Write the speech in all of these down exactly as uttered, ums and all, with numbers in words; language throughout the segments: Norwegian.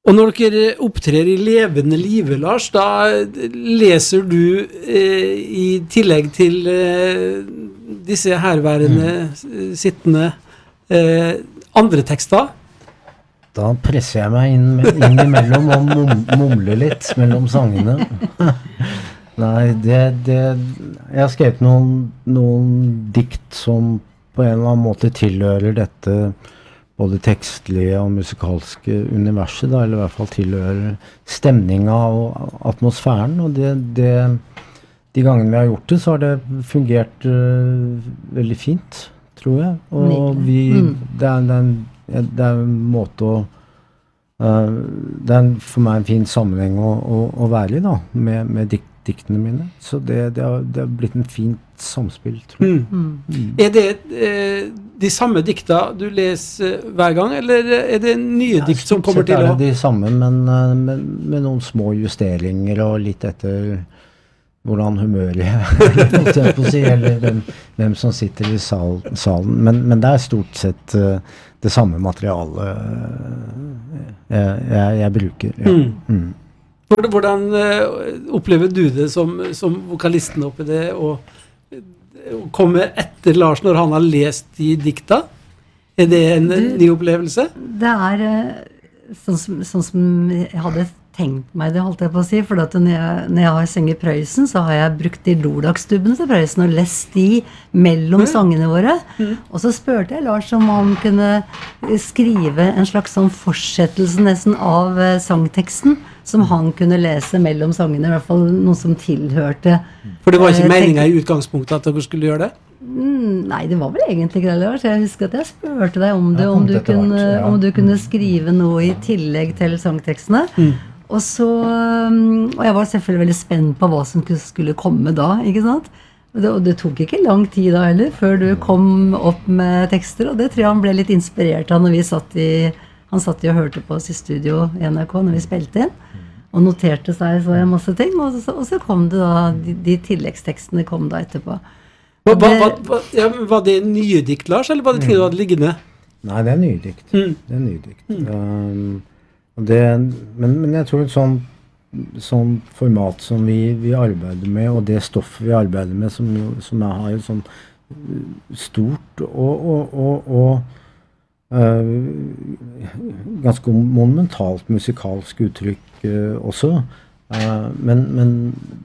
Og når dere opptrer i levende livet, Lars, da leser du eh, i tillegg til eh, disse herværende mm. sittende eh, andre tekster? Da presser jeg meg inn, inn imellom og mum, mumler litt mellom sangene. Nei, det, det, jeg har skrevet noen, noen dikt som på en eller annen måte tilhører dette både tekstlige og musikalske universet, da, eller i hvert fall tilhører stemninga og atmosfæren, og det, det, de gangene vi har gjort det, så har det fungert uh, veldig fint, tror jeg, og vi, mm. det, er, det, er en, det er en måte å uh, det er en, for meg en fin sammenheng å, å, å være i da, med, med dikt, diktene mine, så det, det, har, det har blitt en fint samspill, tror jeg. Mm. Mm. Er det eh, de samme dikta du leser hver gang, eller er det nye ja, dikt som kommer til å... Ja, stort sett er det de samme, men med, med noen små justeringer og litt etter hvordan humøret er, på å si, eller hvem, hvem som sitter i sal, salen, men, men det er stort sett uh, det samme materialet uh, jeg, jeg, jeg bruker. Ja. Mm. Mm. Hvordan uh, opplever du det som, som vokalisten oppi det, og uh, komme etter Lars når han har lest de dikta? Er det en du, ny opplevelse? Det er uh, sånn, som, sånn som jeg hadde tenkt meg det, holdt jeg på å si, for at når jeg, når jeg har sengt i Prøysen, så har jeg brukt de lordagstubben til Prøysen og lest de mellom mm. sangene våre. Mm. Og så spurte jeg Lars om han kunne skrive en slags sånn fortsettelse nesten av uh, sangteksten, som han kunne lese mellom sangene, i hvert fall noe som tilhørte. For det var ikke uh, meningen i utgangspunktet at dere skulle gjøre det? Mm, nei, det var vel egentlig ikke det, Lars. Jeg husker at jeg spurte deg om, det, om, du kunne, hvert, ja. om du kunne skrive noe i tillegg til sangtekstene. Mm. Og så, og jeg var selvfølgelig veldig spent på hva som skulle komme da, ikke sant? Og det, og det tok ikke lang tid da heller, før du kom opp med tekster, og det tror jeg han ble litt inspirert av når vi satt i, han satt i og hørte på oss i studio i N R K når vi spilte inn, og noterte seg så en masse ting, og så, og så kom det da, de, de tilleggstekstene kom da etterpå. Hva, hva, hva, ja, var det nye dikt, Lars, eller var det ting du hadde liggende? Nei, det er nye dikt. Mm. Det er nye dikt. Mm. Um, Det, men, men jeg tror et sånn, sånn format som vi, vi arbeider med, og det stoffet vi arbeider med, som, jo, som jeg har et sånn stort og, og, og, og uh, ganske monumentalt musikalsk uttrykk uh, også. Uh, men, men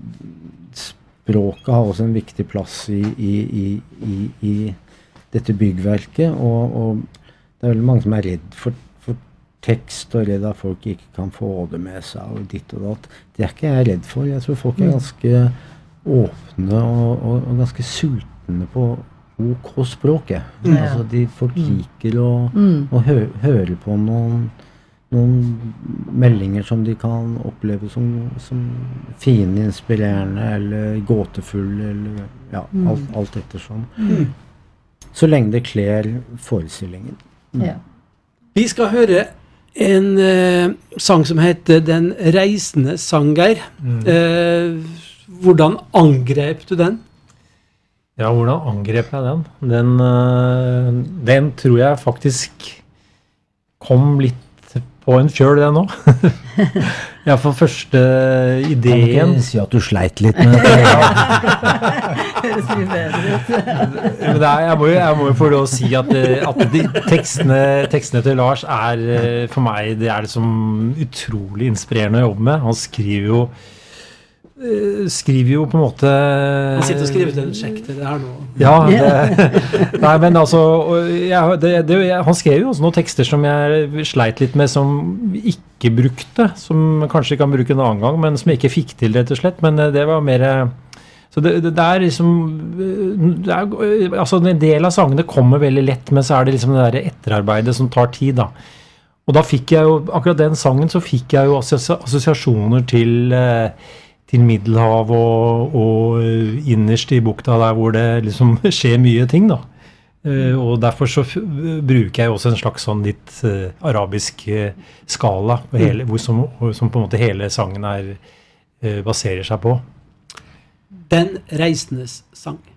språket har også en viktig plass i, i, i, i, i dette byggverket, og, og det er veldig mange som er redd for tekst og redd at folk ikke kan få det med seg og ditt og datt. Det er ikke jeg redd for. Jeg tror folk er ganske åpne og, og, og ganske sultne på OK språket. Ja. Altså de, folk liker å, mm. å hø, høre på noen, noen meldinger som de kan oppleve som, som fine, inspirerende eller gåtefulle eller ja, mm. alt, alt ettersom. Mm. Så lenge det kler forestillingen. Mm. Ja. Vi skal høre en uh, sang som heter Den reisende sanger. Mm. Uh, hvordan angrep du den? Ja, hvordan angrep jeg den? Den, uh, den tror jeg faktisk kom litt på en fjøl, den også. Ja, for første ideen... Kan du ikke si at du sleit litt med det? Høres mye bedre ut. Men det er, jeg må jo, jeg må jo få lov å si at, at de tekstene, tekstene til Lars er, for meg, det er liksom utrolig inspirerende å jobbe med. Han skriver jo skriver jo på en måte han sitter og skriver til en sjekk til det her nå ja, det, nei, men altså jeg, det, det, jeg, han skrev jo også noen tekster som jeg sleit litt med som vi ikke brukte, som kanskje kan bruke en annen gang, men som jeg ikke fikk til rett og slett, men det var mer så det, det, det er liksom det er, altså en del av sangene kommer veldig lett, men så er det liksom det der etterarbeidet som tar tid da, og da fikk jeg jo akkurat den sangen så fikk jeg jo assosiasjoner til til Middelhav og, og innerst i bukta der hvor det liksom skjer mye ting da. Uh, og derfor så f- bruker jeg også en slags sånn litt uh, arabisk uh, skala på hele, hvor som, som på en måte hele sangen er, uh, baserer seg på. Den reisendes sang.